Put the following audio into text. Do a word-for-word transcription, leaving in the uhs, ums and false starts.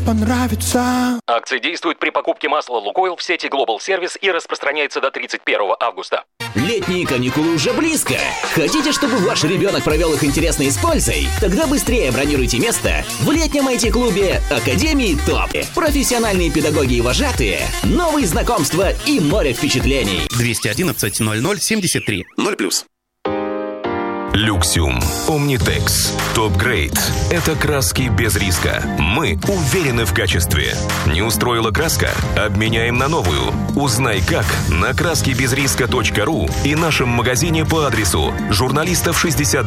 понравится. Акция действует при покупке масла «Лукойл» в сети Global Service и распространяется до тридцать первого августа. Летние каникулы уже близко. Хотите, чтобы ваш ребенок провел их интересно и с пользой? Тогда быстрее бронируйте место в летнем ай ти-клубе Академии ТОП. Профессиональные педагоги и вожатые, новые знакомства и море впечатлений. двести одиннадцать ноль ноль семьдесят три ноль плюс. Люксиум, Omnitex, Top Grade – это краски без риска. Мы уверены в качестве. Не устроила краска? Обменяем на новую. Узнай как на краски без риска точка ру и нашем магазине по адресу Журналистов шестьдесят